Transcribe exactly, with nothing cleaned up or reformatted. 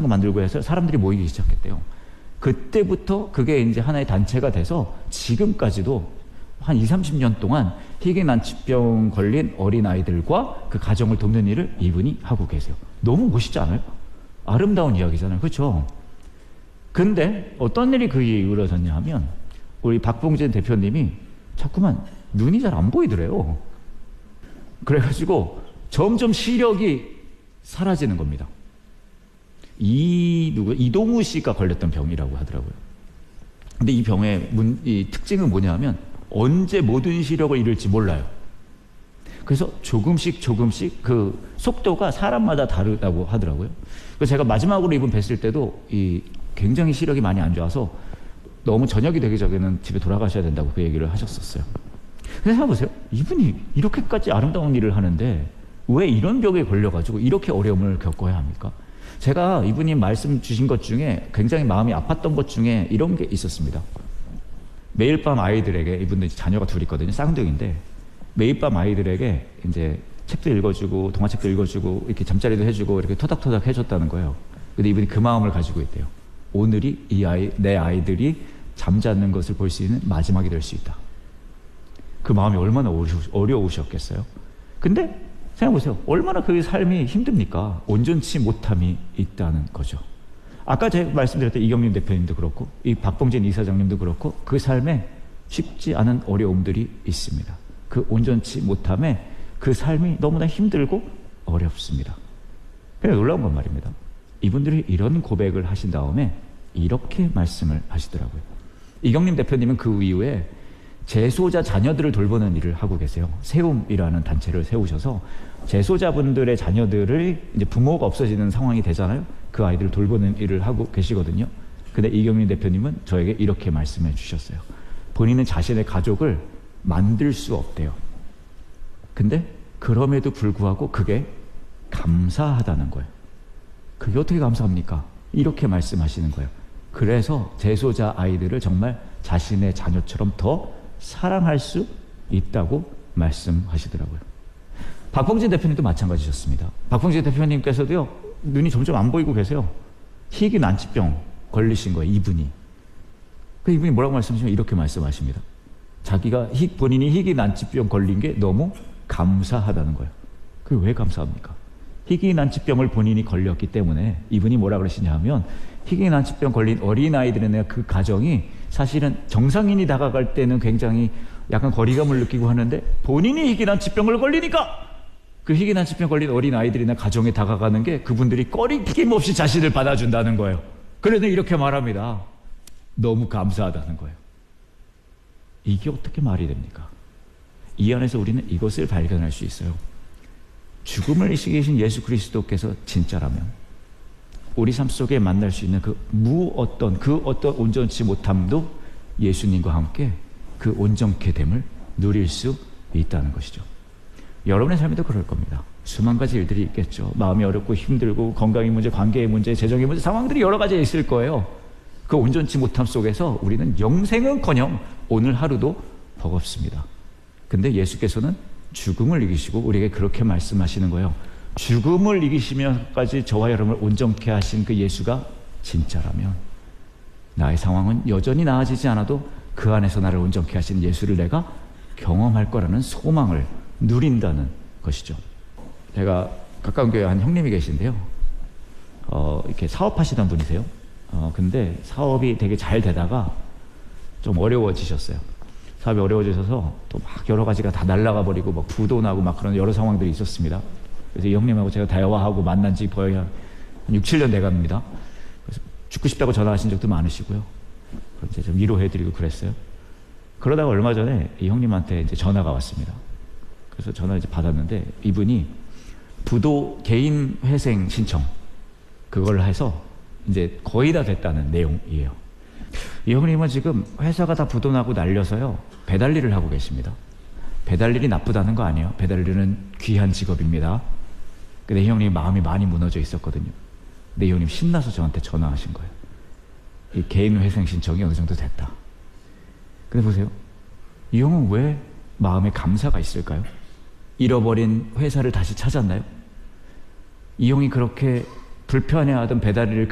거 만들고 해서 사람들이 모이기 시작했대요. 그때부터 그게 이제 하나의 단체가 돼서 지금까지도 한 이삼십 년 동안 희귀난치병 걸린 어린아이들과 그 가정을 돕는 일을 이분이 하고 계세요. 너무 멋있지 않아요? 아름다운 이야기잖아요. 그렇죠? 근데 어떤 일이 그 이후로 일어났냐 하면 우리 박봉진 대표님이 자꾸만 눈이 잘 안 보이더래요. 그래가지고 점점 시력이 사라지는 겁니다. 이 누구 이동우 씨가 걸렸던 병이라고 하더라고요. 근데 이 병의 문, 이 특징은 뭐냐면 언제 모든 시력을 잃을지 몰라요. 그래서 조금씩 조금씩 그 속도가 사람마다 다르다고 하더라고요. 그래서 제가 마지막으로 이분 뵀을 때도 이 굉장히 시력이 많이 안 좋아서 너무 저녁이 되기 전에는 집에 돌아가셔야 된다고 그 얘기를 하셨었어요. 근데 생각해보세요. 이분이 이렇게까지 아름다운 일을 하는데 왜 이런 병에 걸려가지고 이렇게 어려움을 겪어야 합니까? 제가 이분이 말씀 주신 것 중에 굉장히 마음이 아팠던 것 중에 이런 게 있었습니다. 매일 밤 아이들에게, 이분들 자녀가 둘 있거든요. 쌍둥이인데 매일 밤 아이들에게 이제 책도 읽어주고 동화책도 읽어주고 이렇게 잠자리도 해주고 이렇게 토닥토닥 해줬다는 거예요. 근데 이분이 그 마음을 가지고 있대요. 오늘이 이 아이, 내 아이들이 잠자는 것을 볼 수 있는 마지막이 될 수 있다. 그 마음이 얼마나 어려우셨겠어요? 근데 생각해보세요. 얼마나 그 삶이 힘듭니까? 온전치 못함이 있다는 거죠. 아까 제가 말씀드렸던 이경림 대표님도 그렇고 이 박봉진 이사장님도 그렇고 그 삶에 쉽지 않은 어려움들이 있습니다. 그 온전치 못함에 그 삶이 너무나 힘들고 어렵습니다. 그래서 놀라운 건 말입니다. 이분들이 이런 고백을 하신 다음에 이렇게 말씀을 하시더라고요. 이경림 대표님은 그 이후에 재소자 자녀들을 돌보는 일을 하고 계세요. 세움이라는 단체를 세우셔서 재소자분들의 자녀들을 이제 부모가 없어지는 상황이 되잖아요. 그 아이들을 돌보는 일을 하고 계시거든요. 근데 이경민 대표님은 저에게 이렇게 말씀해 주셨어요. 본인은 자신의 가족을 만들 수 없대요. 근데 그럼에도 불구하고 그게 감사하다는 거예요. 그게 어떻게 감사합니까? 이렇게 말씀하시는 거예요. 그래서 재소자 아이들을 정말 자신의 자녀처럼 더 사랑할 수 있다고 말씀하시더라고요. 박봉진 대표님도 마찬가지셨습니다. 박봉진 대표님께서도요, 눈이 점점 안 보이고 계세요. 희귀난치병 걸리신 거예요, 이분이. 그 이분이 뭐라고 말씀하시면 이렇게 말씀하십니다. 자기가 희, 본인이 희귀난치병 걸린 게 너무 감사하다는 거예요. 그게 왜 감사합니까? 희귀난치병을 본인이 걸렸기 때문에 이분이 뭐라 그러시냐 하면 희귀난치병 걸린 어린아이들의 그 가정이 사실은 정상인이 다가갈 때는 굉장히 약간 거리감을 느끼고 하는데 본인이 희귀난치병을 걸리니까 그 희귀난치병 걸린 어린아이들이나 가정에 다가가는 게 그분들이 꺼리낌 없이 자신을 받아준다는 거예요. 그래서 이렇게 말합니다. 너무 감사하다는 거예요. 이게 어떻게 말이 됩니까? 이 안에서 우리는 이것을 발견할 수 있어요. 죽음을 이기신 예수 그리스도께서 진짜라면 우리 삶 속에 만날 수 있는 그 무 어떤 그 어떤 온전치 못함도 예수님과 함께 그 온전케 됨을 누릴 수 있다는 것이죠. 여러분의 삶에도 그럴 겁니다. 수만 가지 일들이 있겠죠. 마음이 어렵고 힘들고 건강의 문제, 관계의 문제, 재정의 문제, 상황들이 여러 가지 있을 거예요. 그 온전치 못함 속에서 우리는 영생은커녕 오늘 하루도 버겁습니다. 근데 예수께서는 죽음을 이기시고 우리에게 그렇게 말씀하시는 거예요. 죽음을 이기시면까지 저와 여러분을 온전케 하신 그 예수가 진짜라면 나의 상황은 여전히 나아지지 않아도 그 안에서 나를 온전케 하신 예수를 내가 경험할 거라는 소망을 누린다는 것이죠. 제가 가까운 교회에 한 형님이 계신데요. 어, 이렇게 사업하시던 분이세요. 어, 근데 사업이 되게 잘 되다가 좀 어려워지셨어요. 사업이 어려워지셔서 또 막 여러 가지가 다 날아가 버리고 막 부도 나고 막 그런 여러 상황들이 있었습니다. 그래서 이 형님하고 제가 대화하고 만난 지 거의 한 육, 칠 년 돼갑니다. 그래서 죽고 싶다고 전화하신 적도 많으시고요. 이제 좀 위로해드리고 그랬어요. 그러다가 얼마 전에 이 형님한테 이제 전화가 왔습니다. 그래서 전화 이제 받았는데 이분이 부도 개인 회생 신청 그걸 해서 이제 거의 다 됐다는 내용이에요. 이 형님은 지금 회사가 다 부도나고 날려서요 배달 일을 하고 계십니다. 배달 일이 나쁘다는 거 아니에요. 배달 일은 귀한 직업입니다. 근데 이 형님 마음이 많이 무너져 있었거든요. 근데 이 형님 신나서 저한테 전화하신 거예요. 이 개인 회생 신청이 어느 정도 됐다. 근데 보세요. 이 형은 왜 마음에 감사가 있을까요? 잃어버린 회사를 다시 찾았나요? 이 형이 그렇게 불편해하던 배달 일을